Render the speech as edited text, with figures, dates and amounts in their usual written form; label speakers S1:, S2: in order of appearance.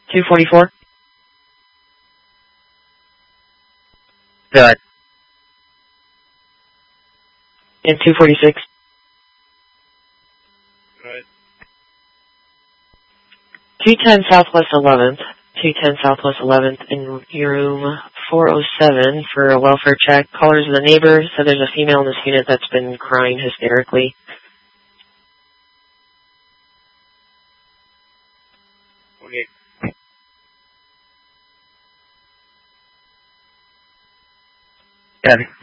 S1: 244?
S2: Good.
S1: And 246?
S3: Good.
S1: 210 Southwest 11th. 210 Southwest 11th in room 407 for a welfare check. Callers of the neighbor said there's a female in this unit that's been crying hysterically.
S3: Okay.
S2: Good.